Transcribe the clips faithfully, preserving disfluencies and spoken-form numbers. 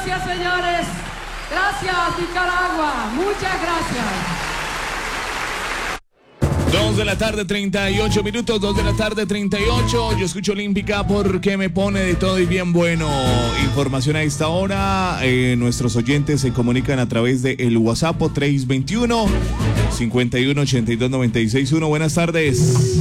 Gracias, señores. Gracias, Nicaragua. Muchas gracias. Dos de la tarde, treinta y ocho minutos, dos de la tarde, treinta y ocho. Yo escucho Olímpica porque me pone de todo y bien bueno. Información a esta hora. Eh, nuestros oyentes se comunican a través de el WhatsApp tres veintiuno, cincuenta y uno, ochenta y dos, noventa y seis uno. Buenas tardes.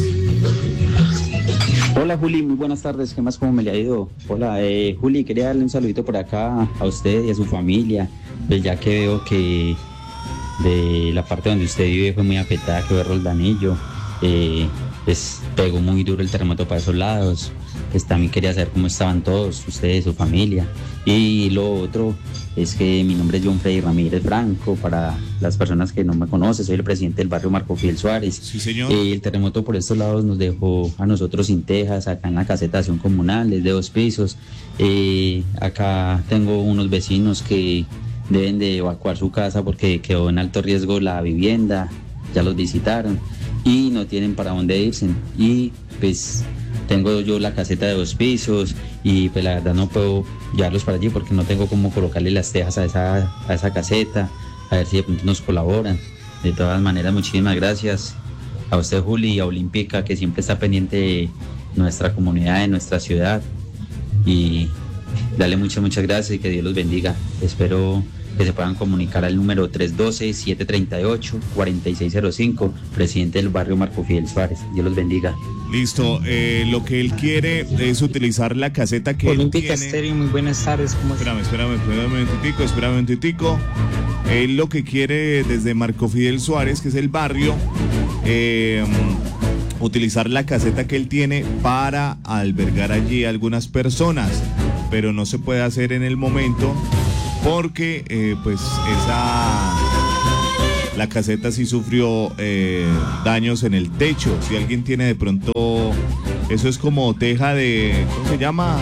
Hola Juli, muy buenas tardes. ¿Qué más? ¿Cómo me le ha ido? Hola, eh, Juli, quería darle un saludito por acá a usted y a su familia. Pues ya que veo que de la parte donde usted vive fue muy afectada, que fue Roldanillo, eh, pues pegó muy duro el terremoto para esos lados. Pues también quería saber cómo estaban todos ustedes, su familia. Y lo otro es que mi nombre es John Freddy Ramírez Franco. Para las personas que no me conocen, soy el presidente del barrio Marco Fidel Suárez. Sí, señor. Eh, el terremoto por estos lados nos dejó a nosotros sin tejas, acá en la caseta de acción comunal, es de dos pisos. Eh, acá tengo unos vecinos que deben de evacuar su casa porque quedó en alto riesgo la vivienda, ya los visitaron y no tienen para dónde irse. Y pues tengo yo la caseta de dos pisos y pues la verdad no puedo llevarlos para allí porque no tengo cómo colocarle las tejas a esa, a esa caseta, a ver si de pronto nos colaboran. De todas maneras, muchísimas gracias a usted, Juli, y a Olímpica, que siempre está pendiente de nuestra comunidad, de nuestra ciudad, y darle muchas, muchas gracias y que Dios los bendiga. Espero que se puedan comunicar al número tres uno dos, siete tres ocho, cuatro seis cero cinco, presidente del barrio Marco Fidel Suárez. Dios los bendiga. Listo, eh, lo que él quiere es utilizar la caseta que Olímpica él tiene. Estéreo, muy buenas tardes. ¿Cómo Espérame, espérame, espérame un momentitico, espérame un momentitico. Él lo que quiere desde Marco Fidel Suárez, que es el barrio, eh, utilizar la caseta que él tiene para albergar allí a algunas personas, pero no se puede hacer en el momento porque eh, pues esa la caseta sí sufrió eh, daños en el techo. Si alguien tiene de pronto, eso es como teja de, ¿cómo se llama?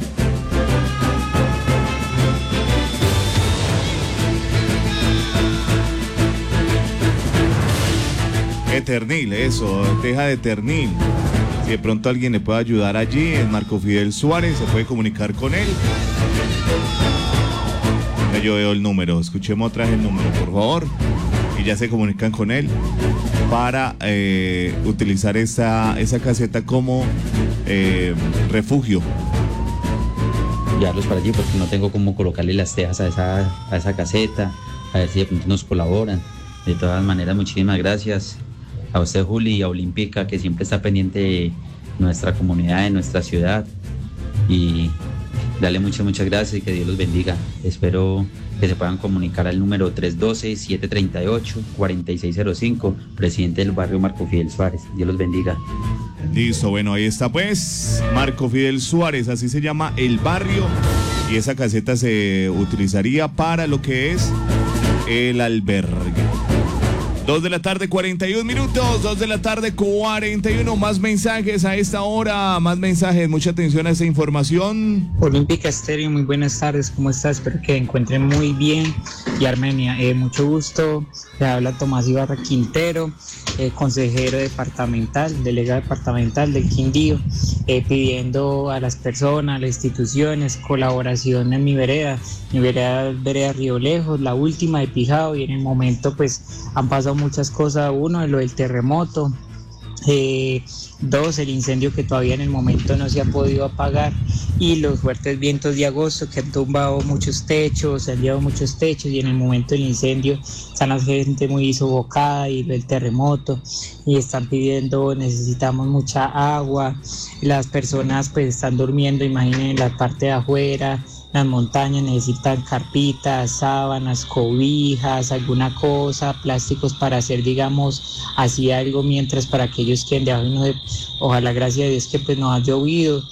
Eternil, eso, teja de Eternil. Si de pronto alguien le puede ayudar allí, en Marco Fidel Suárez, se puede comunicar con él. Ya yo veo el número, escuchemos otra vez el número, por favor. Y ya se comunican con él para eh, utilizar esa, esa caseta como eh, refugio. Llevarlos para allí porque no tengo cómo colocarle las tejas a esa, a esa caseta, a ver si de pronto nos colaboran. De todas maneras, muchísimas gracias a usted, Juli, y a Olímpica, que siempre está pendiente de nuestra comunidad, de nuestra ciudad, y darle muchas, muchas gracias y que Dios los bendiga. Espero que se puedan comunicar al número tres uno dos, siete tres ocho, cuatro seis cero cinco, presidente del barrio Marco Fidel Suárez. Dios los bendiga. Listo, bueno, ahí está pues, Marco Fidel Suárez, así se llama el barrio, y esa caseta se utilizaría para lo que es el albergue. Dos de la tarde, cuarenta y un minutos, dos de la tarde, cuarenta y uno, más mensajes a esta hora, más mensajes, mucha atención a esta información. Olímpica Estéreo, muy buenas tardes, ¿cómo estás? Espero que encuentren muy bien. Y Armenia, eh, mucho gusto, le habla Tomás Ibarra Quintero, eh, consejero departamental, delegado departamental del Quindío, eh, pidiendo a las personas, a las instituciones, colaboración en mi vereda, mi vereda, vereda Río Lejos, la última de Pijao, y en el momento pues han pasado muchas cosas. Uno, lo del terremoto, eh, dos, el incendio que todavía en el momento no se ha podido apagar, y los fuertes vientos de agosto que han tumbado muchos techos, han llevado muchos techos, y en el momento del incendio están la gente muy sofocada, y el terremoto, y están pidiendo, necesitamos mucha agua, las personas pues están durmiendo, imaginen, en la parte de afuera, las montañas, necesitan carpitas, sábanas, cobijas, alguna cosa, plásticos para hacer, digamos, así algo mientras para aquellos que debajo no de, ojalá, gracias a Dios que pues no ha llovido.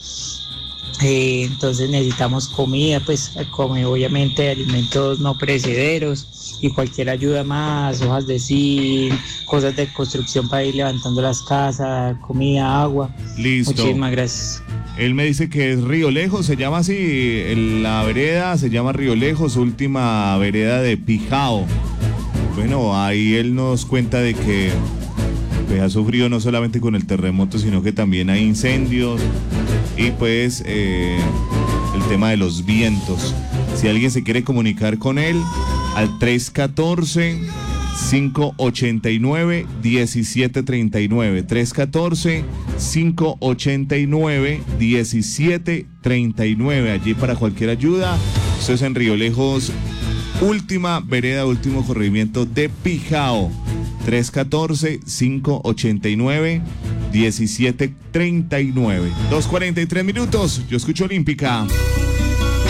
Eh, entonces necesitamos comida, pues come, obviamente alimentos no perecederos y cualquier ayuda más, hojas de zinc, cosas de construcción para ir levantando las casas, comida, agua. Listo. Muchísimas gracias. Él me dice que es Río Lejos, se llama así, en la vereda se llama Río Lejos, última vereda de Pijao. Bueno, ahí él nos cuenta de que pues, ha sufrido no solamente con el terremoto, sino que también hay incendios, y pues eh, él el tema de los vientos. Si alguien se quiere comunicar con él, al tres uno cuatro, cinco ocho nueve, uno siete tres nueve, tres uno cuatro, cinco ocho nueve, uno siete tres nueve, allí para cualquier ayuda. Esto es en Río Lejos, última vereda, último corregimiento de Pijao. tres uno cuatro, cinco ocho nueve, uno siete tres nueve. dos cuarenta y tres minutos, yo escucho Olímpica.